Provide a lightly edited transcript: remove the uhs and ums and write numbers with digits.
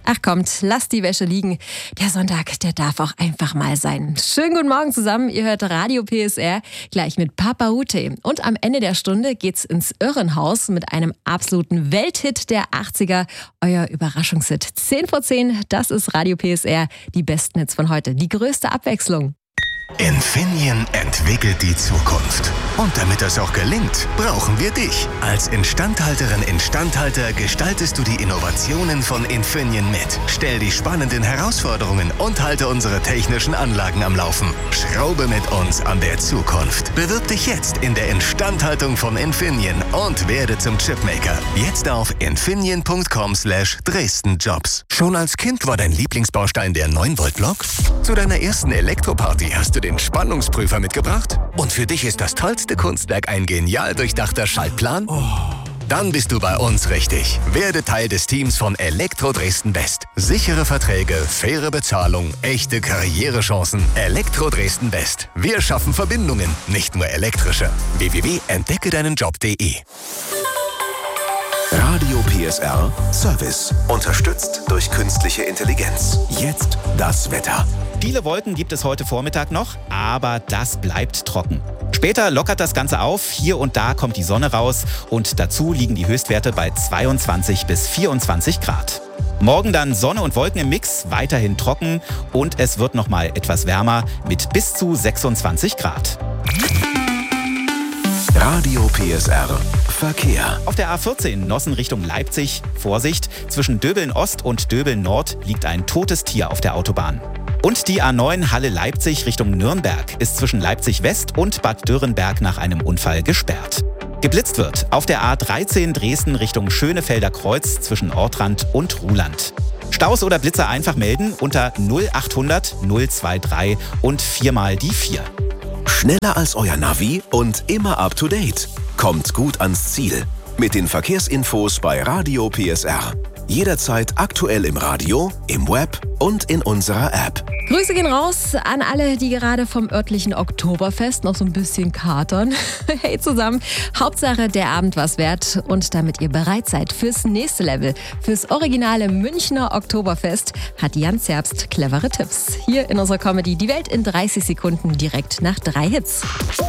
Ach kommt, lasst die Wäsche liegen. Der Sonntag, der darf auch einfach mal sein. Schönen guten Morgen zusammen. Ihr hört Radio PSR gleich mit Papa Ute. Und am Ende der Stunde geht's ins Irrenhaus mit einem absoluten Welthit der 80er. Euer Überraschungshit 10 vor 10. Das ist Radio PSR. Die besten Hits von heute. Die größte Abwechslung. Infineon entwickelt die Zukunft. Und damit das auch gelingt, brauchen wir dich. Als Instandhalterin, Instandhalter gestaltest du die Innovationen von Infineon mit. Stell die spannenden Herausforderungen und halte unsere technischen Anlagen am Laufen. Schraube mit uns an der Zukunft. Bewirb dich jetzt in der Instandhaltung von Infineon und werde zum Chipmaker. Jetzt auf infineon.com/Dresden-Jobs. Schon als Kind war dein Lieblingsbaustein der 9-Volt-Lok? Zu deiner ersten Elektroparty hast du den Spannungsprüfer mitgebracht? Und für dich ist das tollste Kunstwerk ein genial durchdachter Schaltplan? Dann bist du bei uns richtig. Werde Teil des Teams von Elektro Dresden West. Sichere Verträge, faire Bezahlung, echte Karrierechancen. Elektro Dresden West. Wir schaffen Verbindungen, nicht nur elektrische. www.entdeckedeinenjob.de. Radio PSR Service. Unterstützt durch künstliche Intelligenz. Jetzt das Wetter. Viele Wolken gibt es heute Vormittag noch, aber das bleibt trocken. Später lockert das Ganze auf, hier und da kommt die Sonne raus und dazu liegen die Höchstwerte bei 22 bis 24 Grad. Morgen dann Sonne und Wolken im Mix, weiterhin trocken und es wird nochmal etwas wärmer mit bis zu 26 Grad. Radio PSR Verkehr. Auf der A14 Nossen Richtung Leipzig, Vorsicht, zwischen Döbeln Ost und Döbeln Nord liegt ein totes Tier auf der Autobahn. Und die A9 Halle-Leipzig Richtung Nürnberg ist zwischen Leipzig West und Bad Dürrenberg nach einem Unfall gesperrt. Geblitzt wird auf der A13 Dresden Richtung Schönefelder Kreuz zwischen Ortrand und Ruhland. Staus oder Blitzer einfach melden unter 0800 023 und 4 die 4. Schneller als euer Navi und immer up to date. Kommt gut ans Ziel. Mit den Verkehrsinfos bei Radio PSR. Jederzeit aktuell im Radio, im Web und in unserer App. Grüße gehen raus an alle, die gerade vom örtlichen Oktoberfest noch so ein bisschen katern. Hey zusammen, Hauptsache der Abend war's wert. Und damit ihr bereit seid fürs nächste Level, fürs originale Münchner Oktoberfest, hat Jan Zerbst clevere Tipps. Hier in unserer Comedy Die Welt in 30 Sekunden direkt nach 3 Hits.